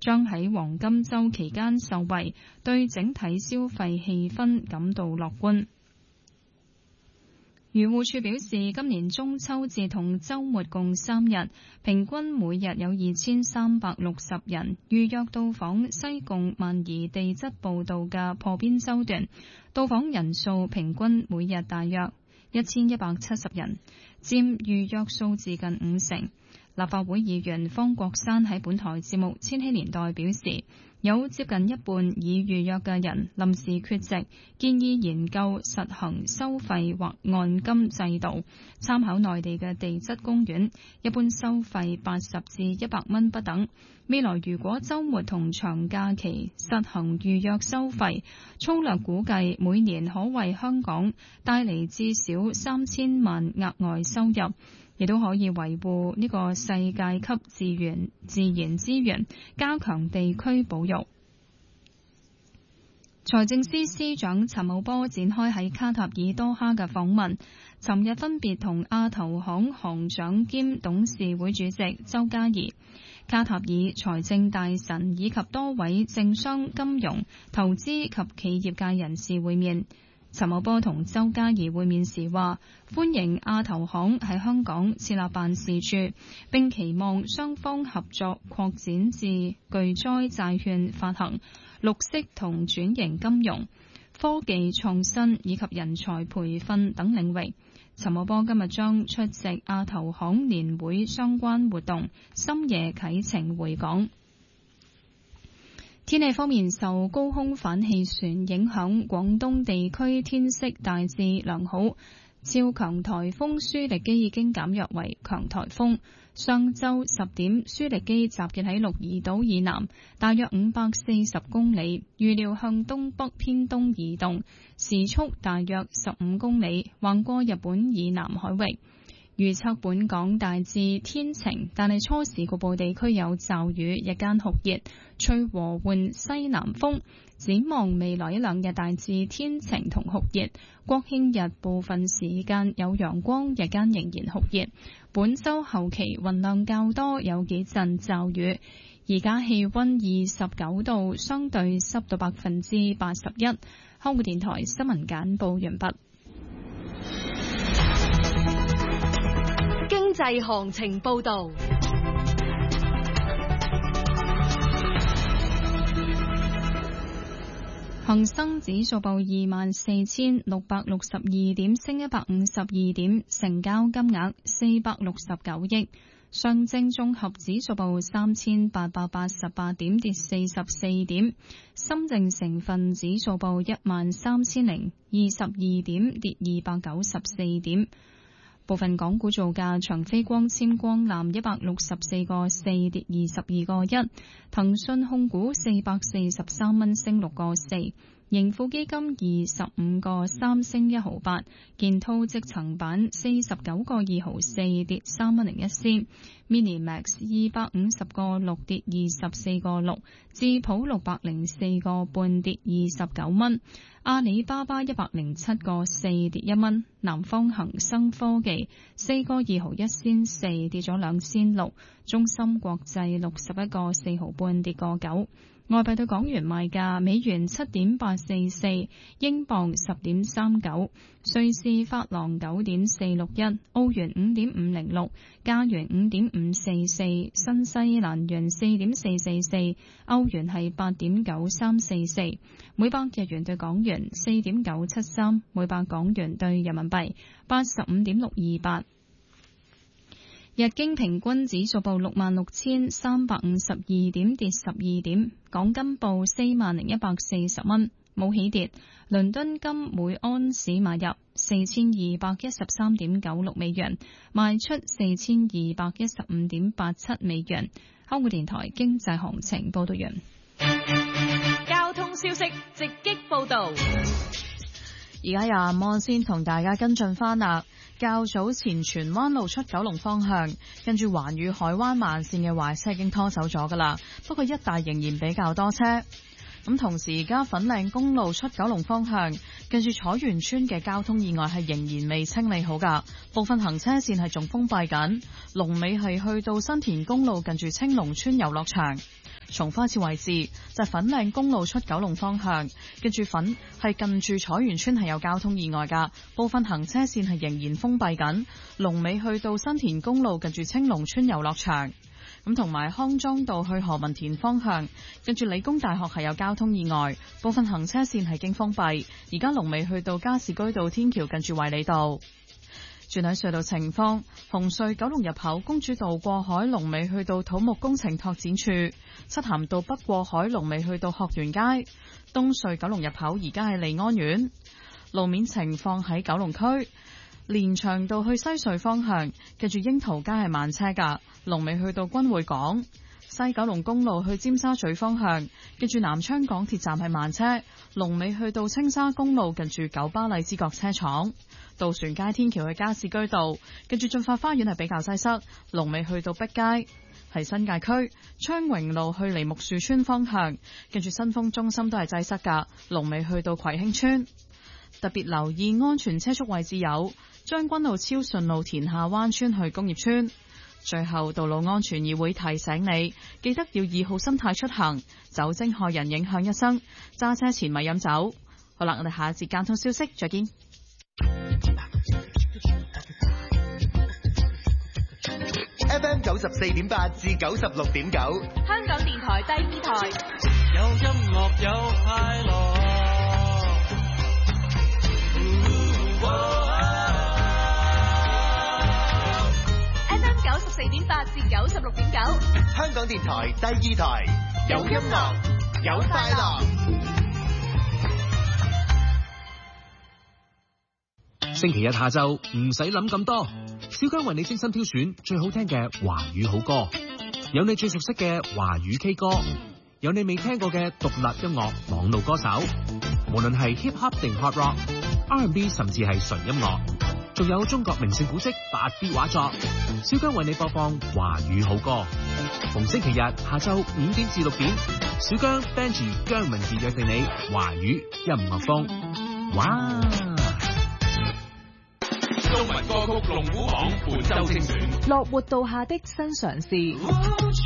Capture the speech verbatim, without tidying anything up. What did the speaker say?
將喺黃金週期間受惠，對整體消費氣氛感到樂觀。漁護署表示，今年中秋節同週末共三日，平均每日有二千三百六十人預約到訪西貢萬宜地質步道嘅破邊洲段，到訪人數平均每日大約一千一百七十人，佔預約數字近五成。立法會議員方國珊喺本台節目《千禧年代》表示，有接近一半已預約嘅人臨時缺席，建議研究實行收費或按金制度，參考內地嘅地質公園，一般收費八十至一百蚊不等。未來如果週末同長假期實行預約收費，粗略估計每年可為香港帶嚟至少三千萬額外收入。亦都可以維護呢個世界級自然自然資源，加強地區保育。財政司司長陳茂波展開喺卡塔爾多哈嘅訪問，尋日分別同亞投行行長兼董事會主席周家怡、卡塔爾財政大臣以及多位政商金融、投資及企業界人士會面。陳茂波同周家怡會面時話，歡迎亞投行喺香港設立辦事處，並期望雙方合作擴展至巨災債券發行、綠色同轉型金融、科技創新以及人才培訓等領域。陳茂波今日將出席亞投行年會相關活動，深夜啟程回港。天氣方面，受高空反氣旋影響，廣東地區天色大致良好。超強颱風舒力基已經減弱為強颱風。上晝十點，舒力基集結喺鹿兒島以南，大約五百四十公里，預料向東北偏東移動，時速大約十五公里，橫過日本以南海域。預測本港大致天晴，但係初時局部地區有驟雨，日間酷熱，吹和緩西南風。展望未來一兩日大致天晴同酷熱，國慶日部分時間有陽光，日間仍然酷熱。本週後期雲量較多，有幾陣驟雨。而家氣溫二十九度，相對濕度百分之八十一。香港電台新聞簡報完畢。 經濟行情報道， 恒生指數報二萬四千六百六十二點，升一百五十二點，成交金額四百六十九億。上證綜合指數報三千八百八十八點，跌四十四點。深證成分指數報一萬三千零二十二點，跌二百九十四點。部分港股造價，長飛光纖光纜一百六十四個四跌二十二個一，騰訊控股四百四十三蚊升六個四，盈富基金二十五個三升一毫八，建滔積層板四十九個二毫四跌三蚊零一仙，Minimax 二百五十個六跌二十四個六，智普六百零四個半跌二十九蚊。阿里巴巴一百零七個四跌一蚊，南方恒生科技四個二毫一仙四跌咗兩仙六，中芯國際六十一個四毫半跌個九。外幣對港元賣價：美元七點八四四，英鎊十點三九，瑞士法郎九點四六一，澳元五點五零六，加元五點五四四，新西蘭元四點四四四，歐元係八點九三四四，每百日元對港元四點九七三，每百港元對人民幣八十五點六二八。日經平均指數報六萬六千三百五十二點，跌十二點。港金報四萬零一百四十蚊，冇起跌。倫敦金每安士買入四千二百一十三點九六美元，賣出四千二百一十五點八七美元。香港電台經濟行情報道完。 交通消息直擊報道。 而家由阿摩先同大家跟進翻啦。較早前荃灣路出九龍方向，跟住環宇海灣慢線嘅壞車已經拖走咗噶啦，不過一帶仍然比較多車。咁同時而家粉嶺公路出九龍方向，跟住彩園村嘅交通意外係仍然未清理好噶，部分行車線係仲封閉緊。龍尾係去到新田公路近住青龍村遊樂場。 重複一次位置就係粉嶺公路出九龍方向，跟住粉係近住彩園村係有交通意外㗎，部分行車線係仍然封閉緊。龍尾去到新田公路近住青龍村遊樂場，咁同埋康莊道去何文田方向，跟住理工大學係有交通意外，部分行車線係經封閉。而家龍尾去到加士居道天橋近住衛理道。轉喺隧道情況，紅隧九龍入口公主道過海龍尾去到土木工程拓展處，漆咸道北過海龍尾去到學園街。東隧九龍入口而家係利安苑。路面情況喺九龍區連翔道去西隧方向，跟住櫻桃街係慢車㗎，龍尾去到君匯港。西九龍公路去尖沙咀方向，跟住南昌港鐵站係慢車，龍尾去到青沙公路近住九巴荔枝角車廠。渡船街天橋去加士居道，跟住駿發花園係比較擠塞，龍尾去到碧街。係新界區昌榮路去梨木樹村方向，跟住新豐中心都係擠塞㗎，龍尾去到葵興村。特別留意安全車速位置有將軍澳超順路田下灣村去工業村。最後，道路安全議會提醒你，記得要以好心態出行，酒精害人影響一生，揸車前咪飲酒。好啦，我哋下一節交通消息再見。 F M 九十四點八至九十六點九， 香港電台第二台， 有音樂有快樂。 F M 九十四點八至九十六點九， 香港電台第二台，有音樂有快樂。 星期日下晝唔使諗咁多，小姜為你精心挑選最好聽嘅華語好歌，有你最熟悉嘅華語 K 歌，有你未聽過嘅獨立音樂網路歌手，無論係 hip hop 定 hard rock、R and B 甚至係純音樂，仲有中國名勝古蹟八 B 畫作，小姜為你播放華語好歌。逢星期日下晝五點至六點，小姜 Benji 姜文傑約定你華語音樂風。哇！ 中文歌曲龍虎榜本周精選， 樂活道下的新嘗試。